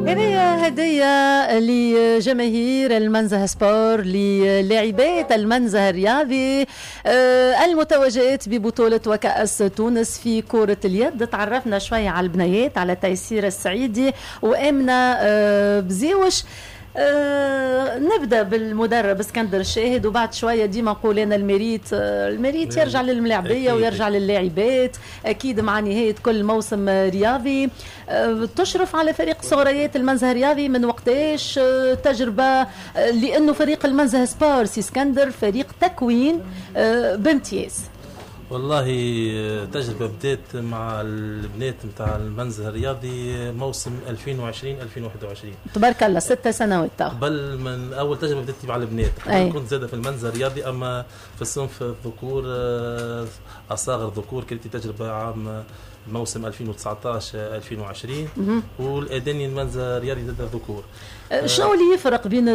هذه هدية لجماهير المنزه سبور، للاعبات المنزه الرياضي المتوجات ببطولة وكأس تونس في كرة اليد. تعرفنا شوية على البنيات، على تيسير السعيدي وآمنة بزيوش. نبدأ بالمدرب اسكندر الشاهد، وبعد شوية ديما نقول أنا الميريت يرجع للملاعبية ويرجع للاعبات أكيد مع نهاية كل موسم رياضي. تشرف على فريق صغريات المنزه الرياضي من وقتاش تجربة؟ لأنه فريق المنزه سبور سي اسكندر فريق تكوين بامتياز. والله تجربة بدأت مع البنات متاع المنزه الرياضي موسم 2020-2021 تبارك الله 6 سنوات. قبل من أول تجربة بدأت مع البنات كنت زادة في المنزه الرياضي، أما في الصنف الذكور أصاغر ذكور كانت تجربة عام موسم 2019-2020 والأداني المنزه الرياضي ضد الذكور. شنو اللي يفرق بين